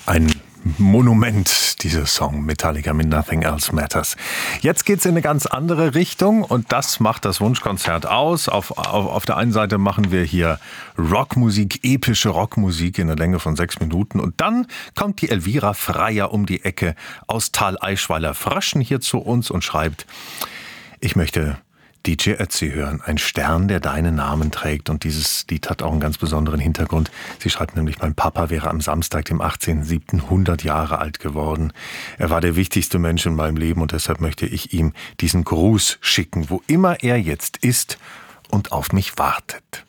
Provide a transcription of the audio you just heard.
Ein Monument, dieser Song Metallica mit Nothing Else Matters. Jetzt geht's in eine ganz andere Richtung und das macht das Wunschkonzert aus. Auf der einen Seite machen wir hier Rockmusik, epische Rockmusik in der Länge von 6 Minuten und dann kommt die Elvira Freier um die Ecke aus Thalaischweiler-Fröschen hier zu uns und schreibt: Ich möchte DJ Ötzi hören, ein Stern, der deinen Namen trägt. Und dieses Lied hat auch einen ganz besonderen Hintergrund. Sie schreibt nämlich, mein Papa wäre am Samstag, dem 18.07. 100 Jahre alt geworden. Er war der wichtigste Mensch in meinem Leben und deshalb möchte ich ihm diesen Gruß schicken, wo immer er jetzt ist und auf mich wartet.